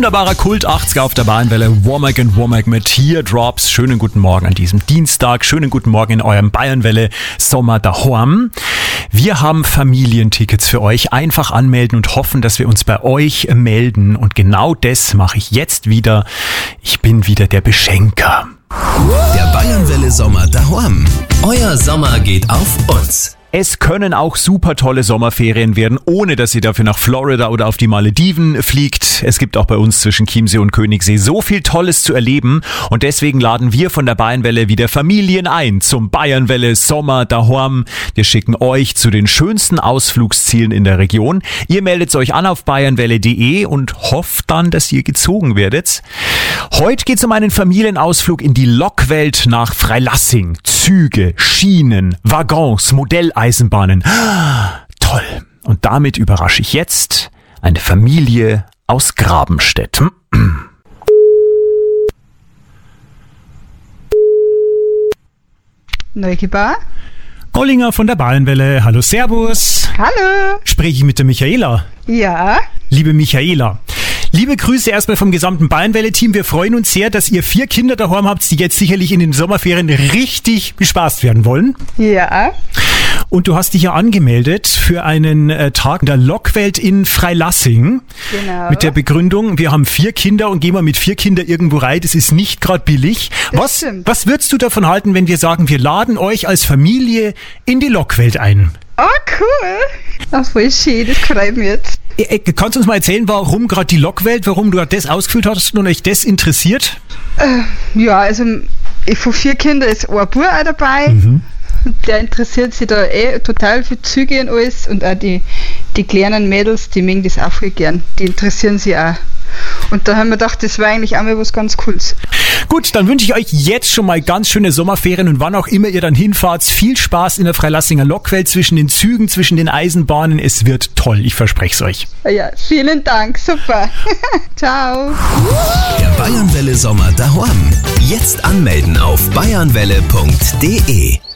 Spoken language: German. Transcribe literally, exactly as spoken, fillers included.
Wunderbarer Kult achtziger auf der Bayernwelle. Womack and Womack mit Teardrops. Schönen guten Morgen an diesem Dienstag. Schönen guten Morgen in eurem Bayernwelle Sommer daheim. Wir haben Familientickets für euch. Einfach anmelden und hoffen, dass wir uns bei euch melden. Und genau das mache ich jetzt wieder. Ich bin wieder der Beschenker. Der Bayernwelle Sommer daheim. Euer Sommer geht auf uns. Es können auch super tolle Sommerferien werden, ohne dass ihr dafür nach Florida oder auf die Malediven fliegt. Es gibt auch bei uns zwischen Chiemsee und Königssee so viel Tolles zu erleben und deswegen laden wir von der Bayernwelle wieder Familien ein zum Bayernwelle Sommer daheim. Wir schicken euch zu den schönsten Ausflugszielen in der Region. Ihr meldet euch an auf bayernwelle punkt de und hofft dann, dass ihr gezogen werdet. Heute geht es um einen Familienausflug in die Lokwelt nach Freilassing. Züge, Schienen, Waggons, Modelleisenbahnen. Toll. Und damit überrasche ich jetzt eine Familie aus Grabenstedt. Neugebauer? Gollinger von der Bayernwelle. Hallo, servus. Hallo. Spreche ich mit der Michaela? Ja. Liebe Michaela, liebe Grüße erstmal vom gesamten Bayernwelle-Team. Wir freuen uns sehr, dass ihr vier Kinder daheim habt, die jetzt sicherlich in den Sommerferien richtig bespaßt werden wollen. Ja. Und du hast dich ja angemeldet für einen äh, Tag in der Lokwelt in Freilassing. Genau. Mit der Begründung, wir haben vier Kinder und gehen wir mit vier Kindern irgendwo rein. Das ist nicht gerade billig. Das Was, stimmt. was würdest du davon halten, wenn wir sagen, wir laden euch als Familie in die Lokwelt ein? Oh, cool. Das war voll schön, das freut mich jetzt. Äh, Kannst du uns mal erzählen, warum gerade die Lokwelt, warum du das ausgefüllt hast und euch das interessiert? Äh, ja, also ich, von vier Kindern ist ein Bub auch dabei. Mhm. Der interessiert sich da eh total für Züge und alles. Und auch die, die kleinen Mädels, die mögen das auch voll gern. Die interessieren sich auch. Und da haben wir gedacht, das war eigentlich auch mal was ganz Cooles. Gut, dann wünsche ich euch jetzt schon mal ganz schöne Sommerferien und wann auch immer ihr dann hinfahrt. Viel Spaß in der Freilassinger Lokwelt, zwischen den Zügen, zwischen den Eisenbahnen. Es wird toll, ich verspreche es euch. Ja, vielen Dank, super. Ciao. Der Bayernwelle Sommer daheim. Jetzt anmelden auf bayernwelle punkt de.